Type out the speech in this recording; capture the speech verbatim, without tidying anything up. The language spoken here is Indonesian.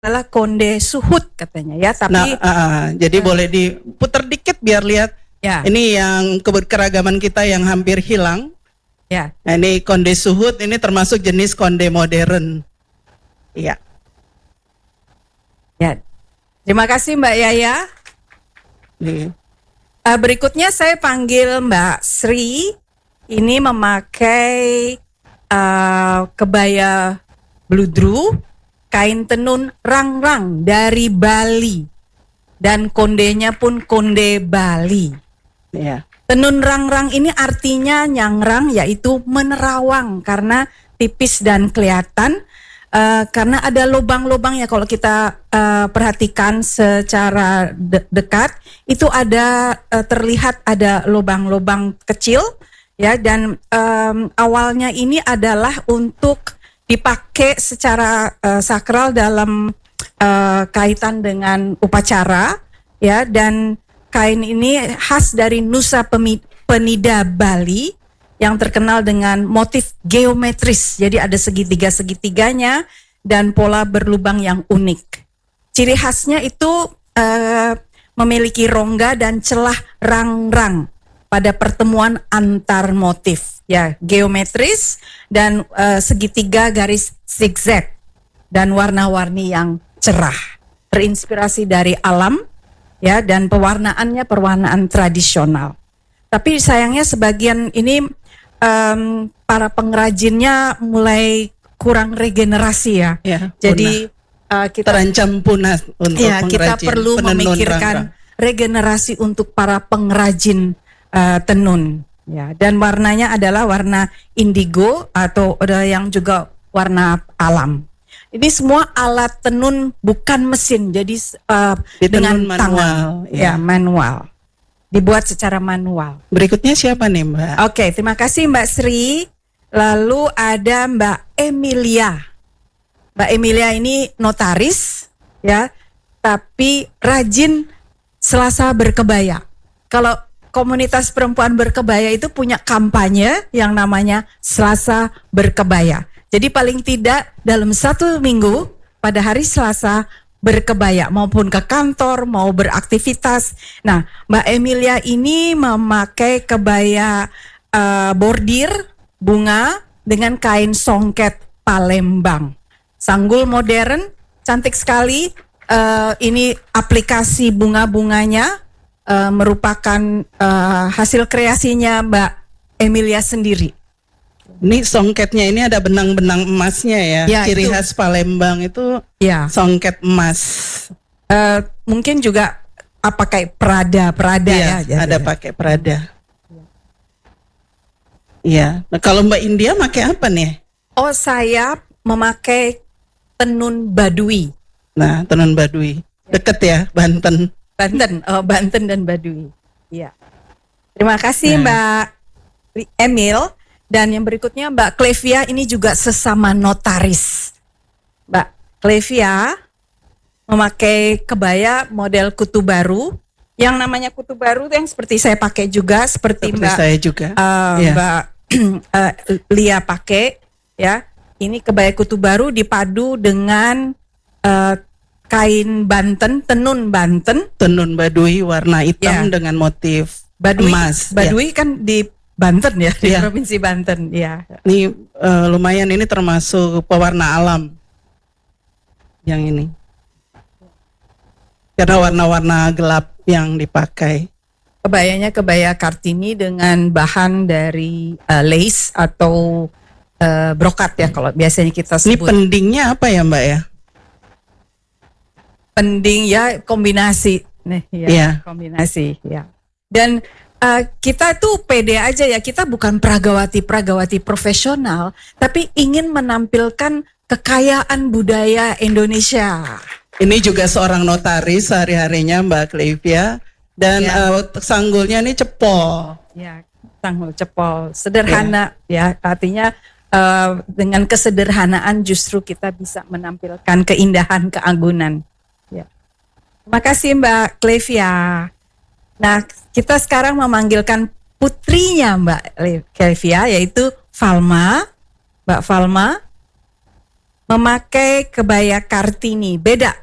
adalah konde suhud katanya ya, tapi nah, uh, jadi uh, boleh diputar dikit biar lihat. Ya. Ini yang keberagaman kita yang hampir hilang. Ya. Nah, ini konde suhud, ini termasuk jenis konde modern. Iya. Ya. Terima kasih Mbak Yaya. Nih. Uh, berikutnya saya panggil Mbak Sri. Ini memakai uh, kebaya bludru, kain tenun rang-rang dari Bali, dan kondenya pun konde Bali. Ya. Tenun rang-rang ini artinya nyangrang, yaitu menerawang karena tipis dan kelihatan. Uh, karena ada lubang-lubang ya, kalau kita uh, perhatikan secara de- dekat itu ada uh, terlihat ada lubang-lubang kecil ya, dan um, awalnya ini adalah untuk dipakai secara uh, sakral dalam uh, kaitan dengan upacara ya, dan kain ini khas dari Nusa Penida Bali yang terkenal dengan motif geometris. Jadi ada segitiga-segitiganya dan pola berlubang yang unik. Ciri khasnya itu uh, memiliki rongga dan celah rang-rang pada pertemuan antar motif. Ya, geometris dan uh, segitiga garis zigzag dan warna-warni yang cerah. Terinspirasi dari alam ya, dan pewarnaannya perwarnaan tradisional. Tapi sayangnya sebagian ini Um, para pengrajinnya mulai kurang regenerasi ya, ya jadi uh, kita terancam punah untuk ya, kita perlu memikirkan rang-rang. Regenerasi untuk para pengrajin uh, tenun ya, dan warnanya adalah warna indigo atau ada yang juga warna alam. Ini semua alat tenun bukan mesin, jadi uh, dengan manual, tangan ya, ya manual. Dibuat secara manual. Berikutnya siapa nih Mbak? Oke, terima kasih Mbak Sri. Lalu ada Mbak Emilia. Mbak Emilia ini notaris ya, tapi rajin Selasa berkebaya. Kalau komunitas perempuan berkebaya itu punya kampanye yang namanya Selasa berkebaya. Jadi paling tidak dalam satu minggu pada hari Selasa berkebaya, maupun ke kantor, mau beraktivitas. Nah, Mbak Emilia ini memakai kebaya uh, bordir bunga dengan kain songket Palembang. Sanggul modern, cantik sekali. Uh, ini aplikasi bunga-bunganya uh, merupakan uh, hasil kreasinya Mbak Emilia sendiri. Ini songketnya ini ada benang-benang emasnya ya, ya ciri itu. khas Palembang itu ya. Songket emas. Uh, mungkin juga apa kayak Prada, Prada ya, ya ada pakai Prada. Iya. Nah, kalau Mbak India pakai apa nih? Oh, saya memakai tenun Baduy. Nah, tenun Baduy. Deket ya, Banten. Banten, oh, Banten dan Baduy. Iya. Terima kasih nah. Mbak Emil. Dan yang berikutnya Mbak Clevia, ini juga sesama notaris. Mbak Clevia memakai kebaya model kutu baru. Yang namanya kutu baru yang seperti saya pakai juga, seperti, seperti Mbak saya juga. Uh, ya. Mbak uh, Lia pakai ya. Ini kebaya kutu baru dipadu dengan uh, kain Banten, tenun Banten. Tenun Baduy warna hitam ya. Dengan motif Baduy, emas. Baduy ya. Kan di Banten ya, di ya. Provinsi Banten ya. Ini uh, lumayan, ini termasuk pewarna alam yang ini. Karena warna-warna gelap yang dipakai. Kebayanya kebaya Kartini dengan bahan dari uh, lace atau uh, brokat ya, kalau biasanya kita sebut. Ini pendingnya apa ya Mbak ya? Pending ya, kombinasi nih ya, ya. kombinasi ya. Dan Uh, kita tuh pede aja ya, kita bukan pragawati-pragawati profesional, tapi ingin menampilkan kekayaan budaya Indonesia. Ini juga seorang notaris sehari-harinya Mbak Clevia, dan ya. uh, sanggulnya ini cepol. Ya, sanggul cepol, sederhana ya, ya artinya uh, dengan kesederhanaan justru kita bisa menampilkan keindahan, keagungan. Ya. Terima kasih Mbak Clevia. Nah, kita sekarang memanggilkan putrinya Mbak Clevia, yaitu Falma. Mbak Falma memakai kebaya Kartini. Beda